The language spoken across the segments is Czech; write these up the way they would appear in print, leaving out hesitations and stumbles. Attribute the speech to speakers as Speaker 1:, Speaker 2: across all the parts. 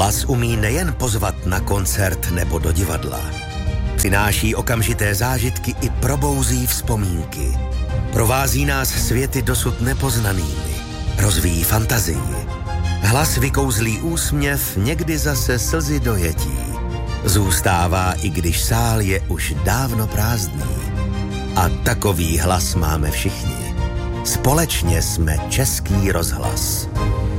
Speaker 1: Hlas umí nejen pozvat na koncert nebo do divadla. Přináší okamžité zážitky i probouzí vzpomínky. Provází nás světy dosud nepoznanými. Rozvíjí fantazii. Hlas vykouzlí úsměv, někdy zase slzy dojetí. Zůstává, i když sál je už dávno prázdný. A takový hlas máme všichni. Společně jsme Český rozhlas.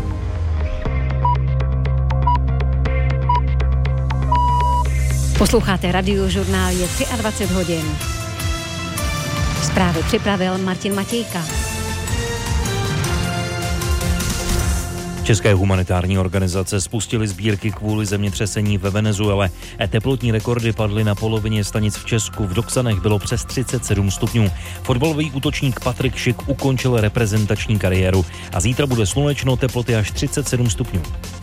Speaker 2: Posloucháte Radiožurnál, je 23 hodin. Zprávy připravil Martin Matějka.
Speaker 3: České humanitární organizace spustily sbírky kvůli zemětřesení ve Venezuele. Teplotní rekordy padly na polovině stanic v Česku. V Doksanech bylo přes 37 stupňů. Fotbalový útočník Patrik Schick ukončil reprezentační kariéru a zítra bude slunečno, teploty až 37 stupňů.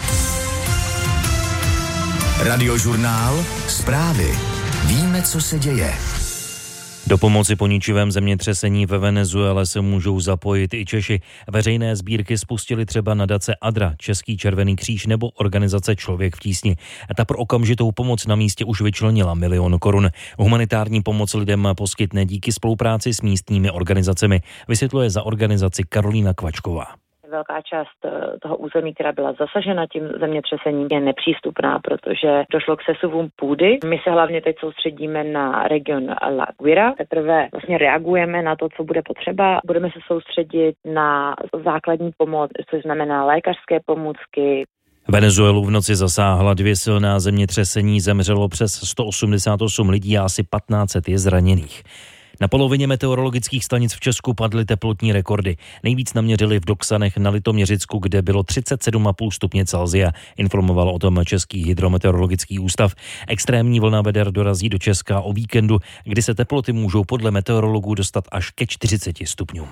Speaker 4: Radiožurnál, zprávy. Víme, co se děje.
Speaker 3: Do pomoci po ničivém zemětřesení ve Venezuele se můžou zapojit i Češi. Veřejné sbírky spustili třeba nadace ADRA, Český červený kříž nebo organizace Člověk v tísni. Ta pro okamžitou pomoc na místě už vyčlenila 1 000 000 korun. Humanitární pomoc lidem poskytne díky spolupráci s místními organizacemi, vysvětluje za organizaci Karolína Kvačková.
Speaker 5: Velká část toho území, která byla zasažena tím zemětřesením, je nepřístupná, protože došlo k sesuvům půdy. My se hlavně teď soustředíme na region La Guira. Teprve vlastně reagujeme na to, co bude potřeba. Budeme se soustředit na základní pomoc, což znamená lékařské pomůcky.
Speaker 3: Venezuelu v noci zasáhla 2 silná zemětřesení, zemřelo přes 188 lidí a asi 1500 je zraněných. Na polovině meteorologických stanic v Česku padly teplotní rekordy. Nejvíc naměřili v Doksanech na Litoměřicku, kde bylo 37,5 stupně Celsia. Informoval o tom Český hydrometeorologický ústav. Extrémní vlna veder dorazí do Česka o víkendu, kdy se teploty můžou podle meteorologů dostat až ke 40 stupňům.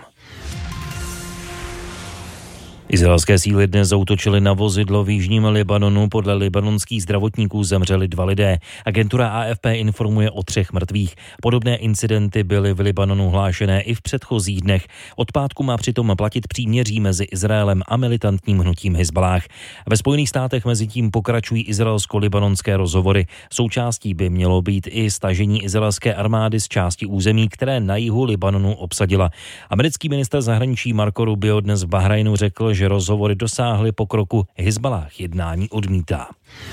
Speaker 3: Izraelské síly dnes zaútočily na vozidlo v jižním Libanonu. Podle libanonských zdravotníků zemřeli 2 lidé. Agentura AFP informuje o 3 mrtvých. Podobné incidenty byly v Libanonu hlášené i v předchozích dnech. Od pátku má přitom platit příměří mezi Izraelem a militantním hnutím Hizballáh. Ve Spojených státech mezitím pokračují izraelsko-libanonské rozhovory. Součástí by mělo být i stažení izraelské armády z části území, které na jihu Libanonu obsadila. Americký ministr zahraničí Marco Rubio dnes v Bahrajnu řekl, že rozhovory dosáhly pokroku, Hizballáh jednání odmítá.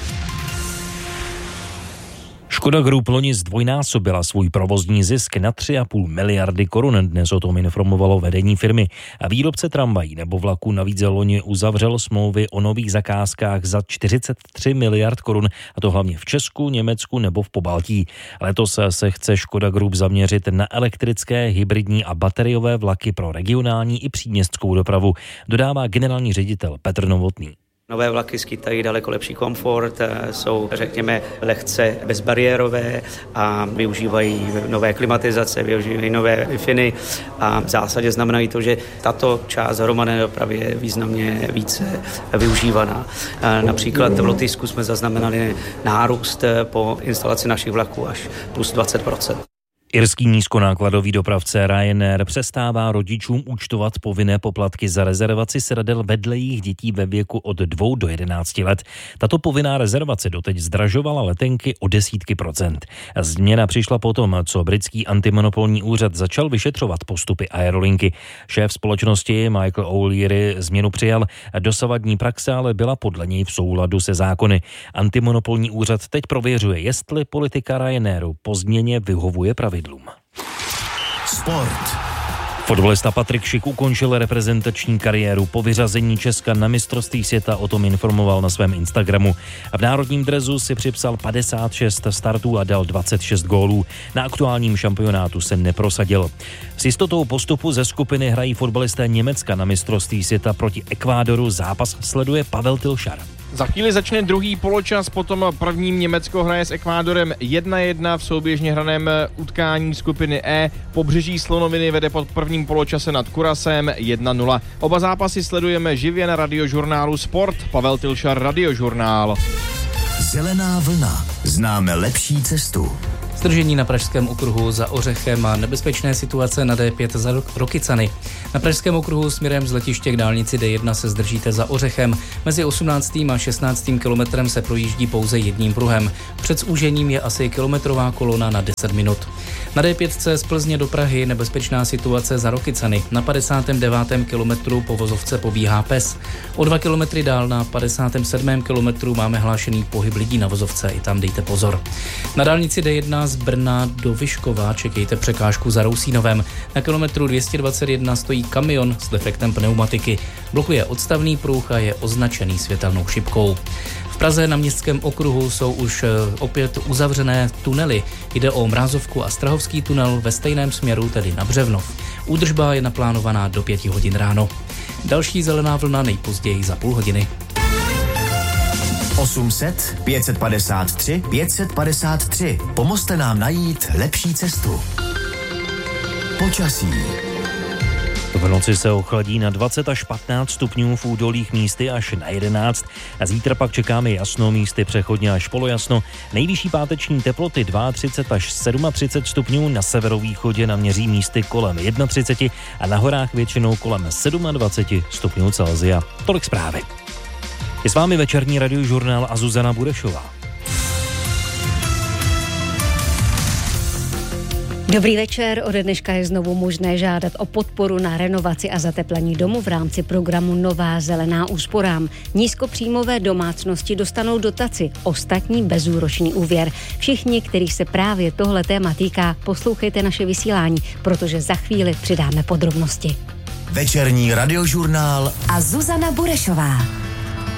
Speaker 3: Škoda Group loni zdvojnásobila svůj provozní zisk na 3,5 miliardy korun. Dnes o tom informovalo vedení firmy. A výrobce tramvají nebo vlaků navíc loni uzavřel smlouvy o nových zakázkách za 43 miliard korun, a to hlavně v Česku, Německu nebo v Pobaltí. Letos se chce Škoda Group zaměřit na elektrické, hybridní a bateriové vlaky pro regionální i příměstskou dopravu, dodává generální ředitel Petr Novotný.
Speaker 6: Nové vlaky skýtají daleko lepší komfort, jsou, řekněme, lehce bezbariérové a využívají nové klimatizace, využívají nové Wi-Fi a v zásadě znamenají to, že tato část hromadné dopravy je významně více využívaná. Například v Lotyšsku jsme zaznamenali nárůst po instalaci našich vlaků až plus 20%.
Speaker 3: Irský nízkonákladový dopravce Ryanair přestává rodičům účtovat povinné poplatky za rezervaci sedadel vedle jejich dětí ve věku od 2 do 11 let. Tato povinná rezervace doteď zdražovala letenky o desítky procent. Změna přišla potom, co britský antimonopolní úřad začal vyšetřovat postupy aerolinky. Šéf společnosti Michael O'Leary změnu přijal. Dosavadní praxe ale byla podle něj v souladu se zákony. Antimonopolní úřad teď prověřuje, jestli politika Ryanairu po změně vyhovuje pravidlům.
Speaker 4: Sport.
Speaker 3: Fotbalista Patrik Schick ukončil reprezentační kariéru po vyřazení Česka na mistrovství světa, o tom informoval na svém Instagramu. V národním dresu si připsal 56 startů a dal 26 gólů. Na aktuálním šampionátu se neprosadil. S jistotou postupu ze skupiny hrají fotbalisté Německa na mistrovství světa proti Ekvádoru. Zápas sleduje Pavel Tilšar.
Speaker 7: Za chvíli začne druhý poločas, potom prvním Německo hraje s Ekvádorem 1-1 v souběžně hraném utkání skupiny E. Pobřeží Slonoviny vede pod prvním poločase nad Kurasem 1-0. Oba zápasy sledujeme živě na Radiožurnálu Sport. Pavel Tilšar, Radiožurnál.
Speaker 4: Zelená vlna. Známe lepší cestu.
Speaker 8: Zdržení na Pražském okruhu za Ořechem a nebezpečné situace na D5 za Rokycany. Na Pražském okruhu směrem z letiště k dálnici D1 se zdržíte za Ořechem. Mezi 18. a 16. kilometrem se projíždí pouze jedním pruhem. Před zúžením je asi kilometrová kolona na 10 minut. Na D5 z Plzně do Prahy nebezpečná situace za Rokycany. Na 59. kilometru po vozovce pobíhá pes. O 2 kilometry dál na 57. kilometru máme hlášený pohyb lidí na vozovce, i tam dejte pozor. Na dálnici D1 z Brna do Vyškova čekejte překážku za Rousínovem. Na kilometru 221 stojí kamion s defektem pneumatiky. Blokuje odstavný pruh a je označený světelnou šipkou. V Praze na Městském okruhu jsou už opět uzavřené tunely. Jde o Mrázovku a Strahovský tunel ve stejném směru, tedy na Břevnov. Údržba je naplánovaná do 5 hodin ráno. Další zelená vlna nejpozději za půl hodiny.
Speaker 4: 800 553 553. Pomozte nám najít lepší cestu. Počasí.
Speaker 3: V noci se ochladí na 20 až 15 stupňů, v údolích místy až na 11. A zítra pak čekáme jasno, místy přechodně až polojasno. Nejvyšší páteční teploty 32 až 37 stupňů, na severovýchodě naměří místy kolem 31 a na horách většinou kolem 27 stupňů Celsia. Tolik zprávy. Je s vámi večerní radiožurnál a Zuzana Burešová.
Speaker 2: Dobrý večer, ode dneška je znovu možné žádat o podporu na renovaci a zateplení domu v rámci programu Nová zelená úsporám. Nízkopříjmové domácnosti dostanou dotaci, ostatní bezúročný úvěr. Všichni, kterých se právě tohle téma týká, poslouchejte naše vysílání, protože za chvíli přidáme podrobnosti.
Speaker 4: Večerní radiožurnál
Speaker 9: a Zuzana Burešová.